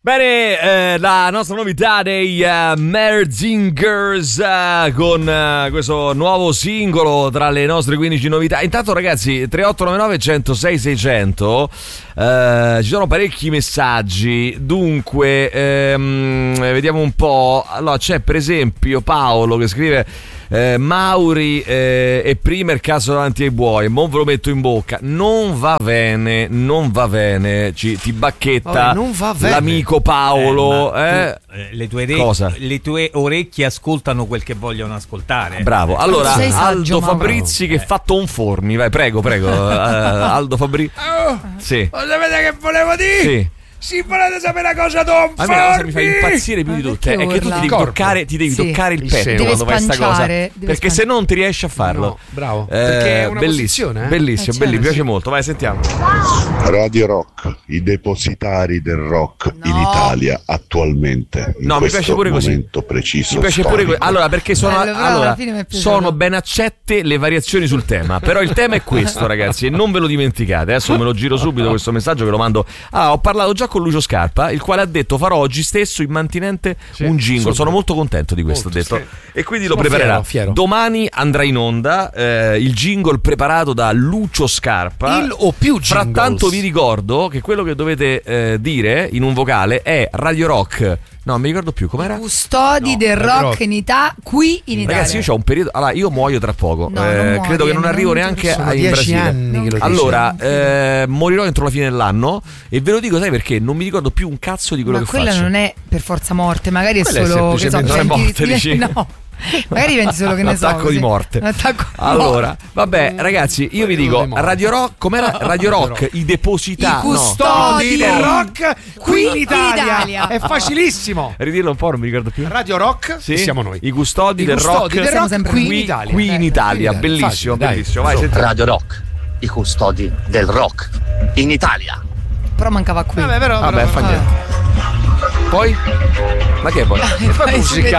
Bene, la nostra novità dei Merzingers con questo nuovo singolo tra le nostre 15 novità. Intanto ragazzi, 3899 106 600, ci sono parecchi messaggi, dunque vediamo un po'. Allora c'è per esempio Paolo che scrive Mauri e prima il caso davanti ai buoi, mo ve lo metto in bocca, non va bene, ti bacchetta non va bene. L'amico Paolo, le tue orecchie ascoltano quel che vogliono ascoltare. Bravo. Allora saggio, Aldo Fabrizi che fa tonforni, vai, prego Aldo Fabrizi. Sì. Lo sapete che volevo dire? Sì. Si volete sapere una cosa, Tom? A me la cosa mi fa impazzire più di tutte è che tu ti devi toccare il petto quando fai sta cosa, perché se non ti riesci a farlo. No, bravo. Perché è una posizione, bellissimo, mi piace molto. Vai, sentiamo. Radio Rock, i depositari del rock in Italia attualmente. No, mi piace pure così. Momento preciso. Mi piace pure così. Allora, perché Bello, sono ben accette le variazioni sul tema. Però il tema è questo, ragazzi, e non ve lo dimenticate. Adesso me lo giro subito questo messaggio che lo mando. Ho parlato già con Lucio Scarpa, il quale ha detto farò oggi stesso immantinente un jingle. Subito. Sono molto contento di questo, molto, ha detto. E quindi lo preparerà. Fiero. Domani andrà in onda il jingle preparato da Lucio Scarpa. Il o più jingles. Frattanto vi ricordo che quello che dovete dire in un vocale è Radio Rock. No, mi ricordo più com'era. Custodi del rock in qui in Italia. Ragazzi, io c'ho un periodo. Allora, io muoio tra poco. Credo che non arrivo neanche in Brasile. Anni che lo allora, morirò entro la fine dell'anno. E ve lo dico, sai perché? Non mi ricordo più un cazzo di quello che faccio. Ma quella non è per forza morte, magari quella è solo. non è morte, dici? No. Magari diventi solo che ne so. Attacco di morte. Allora, vabbè, ragazzi, io vi dico Radio Rock, com'era Radio Rock? I depositari, i custodi del rock qui in Italia. È facilissimo. Ridirlo un po', non mi ricordo più. Radio Rock, sì, siamo noi. I custodi del rock qui in Italia. Bellissimo, bellissimo. Vai, Radio Rock, i custodi del rock in Italia. Però mancava qui. Vabbè, fa niente. Poi? Ma che poi? E poi musica.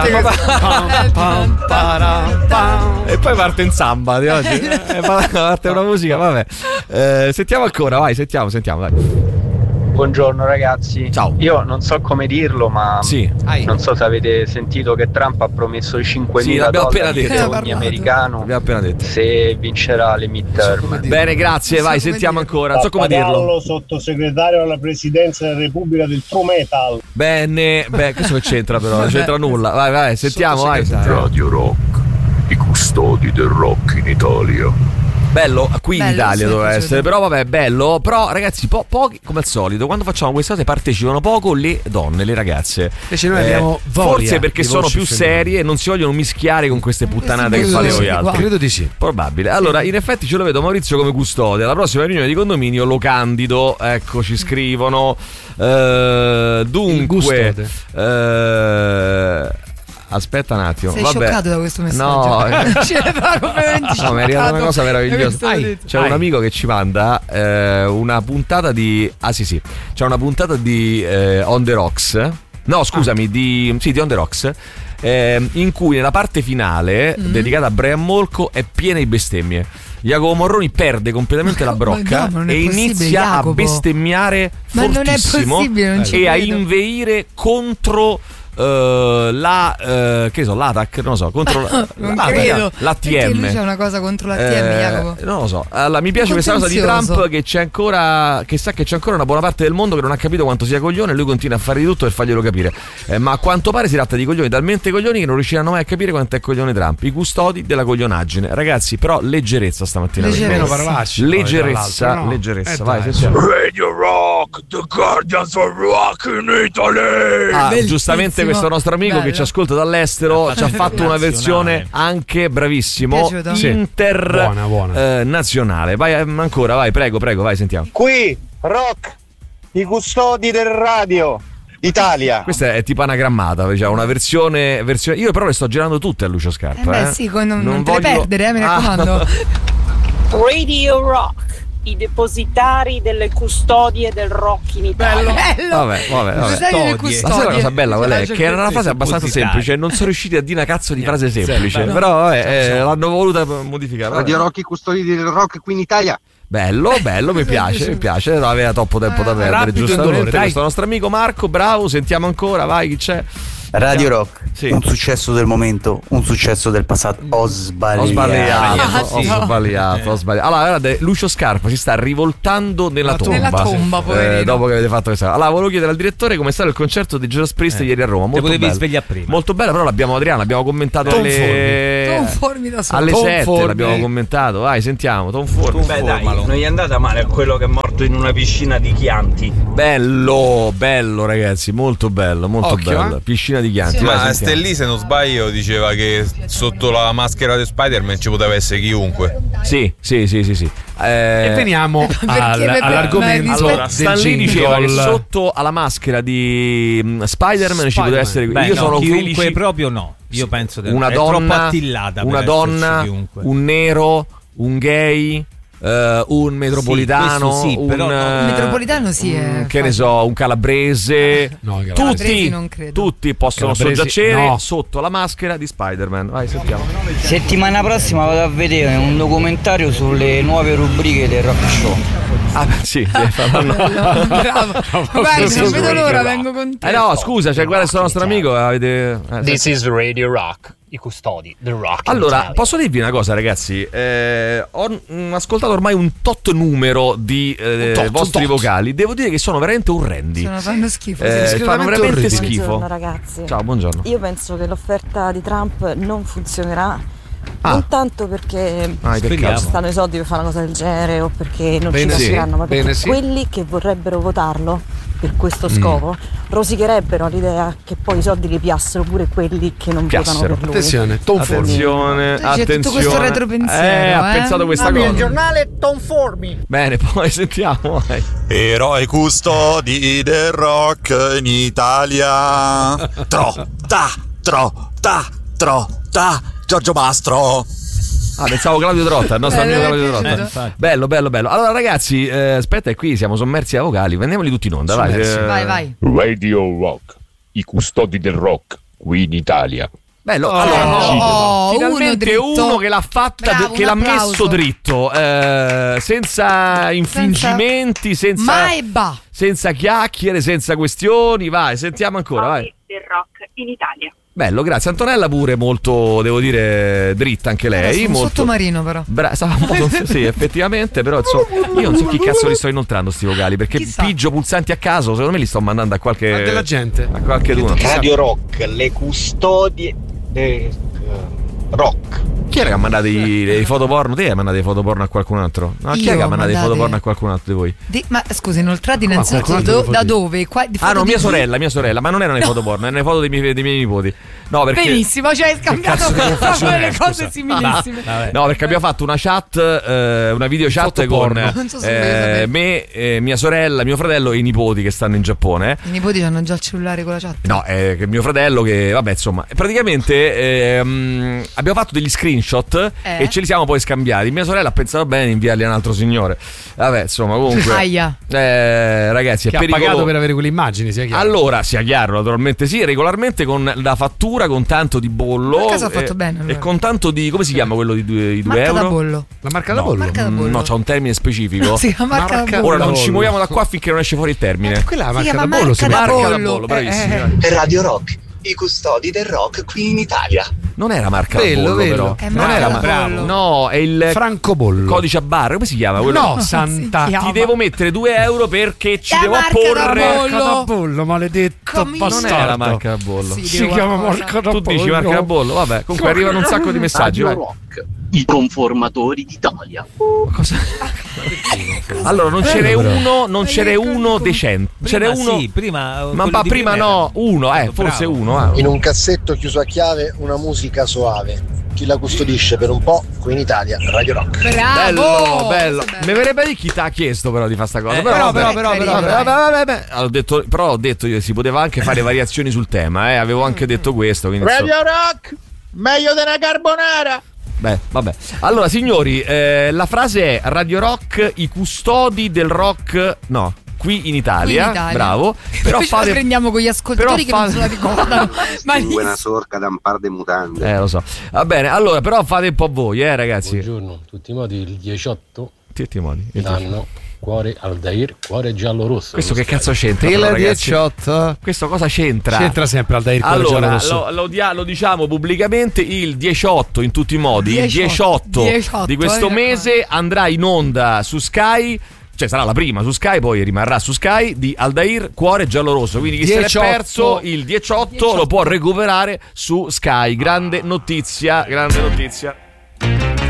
E poi parte in samba di oggi. Parte una musica, vabbè. Sentiamo ancora, vai, sentiamo, vai. Buongiorno ragazzi. Ciao. Io non so come dirlo, ma sì. Non so se avete sentito che Trump ha promesso i $5.000 per ogni americano se vincerà le midterm. Bene, grazie, vai, sentiamo ancora. Non so come dirlo. Sottosegretario alla presidenza della Repubblica del True Metal. Bene, questo che c'entra però? Non c'entra nulla. Vai, sentiamo, vai. Radio Rock, i custodi del rock in Italia. Bello, qui in Italia sì, doveva essere, però vabbè, bello. Però ragazzi, pochi, come al solito, quando facciamo queste cose partecipano poco le donne, le ragazze. Invece noi abbiamo voglia. Forse perché sono più serie e non si vogliono mischiare con queste puttanate che fate voi altri. Credo di sì. Probabile. Allora, in effetti ce lo vedo Maurizio come custode. Alla prossima riunione di condominio lo candido. Ecco, ci scrivono. Dunque, aspetta un attimo. Sei scioccato da questo messaggio? No, no, mi è arrivata una cosa meravigliosa. C'è un amico che ci manda una puntata di. Ah sì. C'è una puntata di On The Rocks. No, scusami, di On The Rocks. In cui nella parte finale dedicata a Brian Molko è piena di bestemmie. Jacopo Morroni perde completamente la brocca e inizia a bestemmiare fortissimo e a inveire contro l'ATAC, non lo so, contro l'ATM. C'è una cosa contro l'ATM, Jacopo. Non lo so. Allora, mi piace questa cosa di Trump che sa che c'è ancora una buona parte del mondo che non ha capito quanto sia coglione e lui continua a fare di tutto per farglielo capire. Ma a quanto pare si tratta di coglioni talmente coglioni che non riusciranno mai a capire quanto è coglione Trump. I custodi della coglionaggine. Ragazzi, però leggerezza stamattina. Leggerezza. Vai, sentiamo. Radio Rock, the Guardians of Rock in Italy. Giustamente questo nostro amico che ci ascolta dall'estero ci ha fatto una versione anche bravissimo internazionale. Vai ancora, vai, prego, vai, sentiamo. Qui Rock, i custodi del radio Italia. Questa è tipo anagrammata, diciamo, una versione. Io però le sto girando tutte a Lucio Scarpa. Sì, non te le perdere, mi raccomando. Radio Rock, i depositari delle custodie del rock in Italia. Bello. Vabbè. Ma sai la cosa bella qual è? Che era una frase abbastanza semplice e non sono riusciti a dire una cazzo di frase semplice. Però l'hanno voluta modificare. Radio Rock, i custodi del rock qui in Italia. Bello, mi piace. Non aveva troppo tempo da perdere, giustamente. Questo nostro amico Marco, bravo, sentiamo ancora, vai, chi c'è? Radio Rock, sì. Un successo del momento, un successo del passato. Ho sbagliato. Allora, guardate, Lucio Scarpa si sta rivoltando nella tomba, dopo che avete fatto questa. Allora, volevo chiedere al direttore come è stato il concerto di Judas Priest ieri a Roma. Molto bello. Svegliare prima. Molto bello, però l'abbiamo commentato alle 7, l'abbiamo commentato. Vai, sentiamo, Tom Formi. Beh, dai, non gli è andata male a quello che è morto in una piscina di Chianti. Bello, ragazzi, molto bello. Piscina di Chianti. Sì, ma Stellì, se non sbaglio, diceva che sotto la maschera di Spider-Man ci poteva essere chiunque. Sì. E veniamo all'argomento. Allora, Stan Lee diceva che sotto alla maschera di Spider-Man ci poteva essere. Io sono chiunque felice. Proprio no. Io penso che una donna, un nero, un gay. Un metropolitano, sì, un metropolitano che ne so, un calabrese, tutti possono soggiacere sotto la maschera di Spider-Man. Vai, sentiamo. Settimana prossima vado a vedere un documentario sulle nuove rubriche del Rock Show. Faranno. Bravo. Guarda, non vedo l'ora, vengo con te. No, scusa, guarda questo nostro amico. This is Radio Rock. I custodi del rock. Allora, posso dirvi una cosa, ragazzi? Ho ascoltato ormai un tot numero di vostri vocali. Devo dire che sono veramente orrendi. Fanno schifo. Fanno veramente schifo. Buongiorno, ragazzi. Ciao, buongiorno. Io penso che l'offerta di Trump non funzionerà. Non tanto perché ci stanno i soldi per fare una cosa del genere o perché non ci capiranno, ma perché quelli che vorrebbero votarlo per questo scopo rosicherebbero l'idea che poi i soldi li piassero pure quelli che non votano per lui. Attenzione. C'è tutto questo retropensiero. Ha pensato questa cosa. Il giornale Tom Formi. Bene, poi sentiamo. Eroi custodi del rock in Italia. Giorgio Mastro. Pensavo Claudio Trotta, il nostro amico Claudio Trotta. Bello. Allora, ragazzi, aspetta, qui siamo sommersi a vocali. Prendiamoli tutti in onda, vai. Radio Rock, i custodi del rock qui in Italia. Bello, finalmente uno che l'ha fatta, bravo, che l'ha messo dritto, senza infingimenti, senza chiacchiere, senza questioni. Vai, sentiamo ancora, vai. Del rock in Italia. Bello, grazie. Antonella pure molto, devo dire, dritta anche lei. Un molto sottomarino, però. Sì, effettivamente, però io non so chi cazzo li sto inoltrando sti vocali, perché pigio pulsanti a caso, secondo me li sto mandando a qualche della gente. A qualche uno. Radio Rock, le custodie del rock. Chi era che ha mandato i foto porno? Te hai mandato i foto porno a qualcun altro? No, chi è che ha mandato i foto porno a qualcun altro di voi? Ma scusi, inoltrati innanzitutto da dove? No, mia sorella, ma non erano le foto porno, erano le foto dei miei nipoti. No, perché benissimo, cioè hai scambiato proprio le cose similissime. No, perché abbiamo fatto una chat, una video chat con me, mia sorella, mio fratello e i nipoti che stanno in Giappone. I nipoti hanno già il cellulare con la chat? No, che mio fratello che, vabbè, insomma, praticamente abbiamo fatto degli screenshot e ce li siamo poi scambiati. Mia sorella ha pensato bene di inviarli a un altro signore. Vabbè, insomma, comunque ragazzi, che è pericoloso. Ha pagato per avere quelle immagini, sia chiaro. Allora, sia chiaro, naturalmente sì, regolarmente con la fattura, con tanto di bollo. Ma caso ha fatto bene, allora. E con tanto di, come si chiama quello di 2 marca euro? Da bollo. La marca da bollo? Marca da bollo. No, c'ha un termine specifico. Si chiama marca da bollo. Ora non ci muoviamo da qua finché non esce fuori il termine. Quella è la marca da bollo. Marca da bollo, bravissimo. Radio Rock, i custodi del rock qui in Italia. Non era marca da bollo, però. Non era bravo. No, è il francobollo. Codice a barra, come si chiama quello? No, santa. Ti devo mettere 2 euro perché ci devo apporre marca da bollo, maledetto bastardo. Non è la marca da bollo. Si chiama marca da bollo. Tu dici marca da bollo, vabbè. Comunque arrivano un sacco di messaggi. Radio Rock, i conformatori d'Italia. Cosa? Allora non ce n'è uno decente. Ce n'è uno. Sì, prima. Ma prima no, uno, forse uno. In un cassetto chiuso a chiave una musica soave. Chi la custodisce per un po' qui in Italia? Radio Rock. Bravo! Bello. Mi verrebbe di chi ti ha chiesto però di fare sta cosa. Però. Ho detto io si poteva anche fare variazioni sul tema, avevo anche detto questo. Radio Rock, meglio della carbonara. Beh, vabbè. Allora, signori, la frase è Radio Rock, i custodi del rock. No. Qui in Italia, bravo. Però ce la prendiamo con gli ascoltatori che non se la ricordano. Ma buona sorca da un par de mutande. Lo so. Va bene, allora, però fate un po' voi, ragazzi. Buongiorno, tutti i modi il 18 tutti i modi. Danno cuore Aldair, cuore giallo-rosso. Questo che cazzo c'entra? Il 18. Questo cosa c'entra? C'entra sempre Aldair, cuore giallo-rosso. Allora, lo diciamo pubblicamente, il 18 in tutti i modi, il 18 di questo mese andrà in onda su Sky. Cioè sarà la prima su Sky, poi rimarrà su Sky, di Aldair, cuore giallo-rosso. Quindi chi se l'è perso il 18 lo può recuperare su Sky. Grande notizia, grande notizia.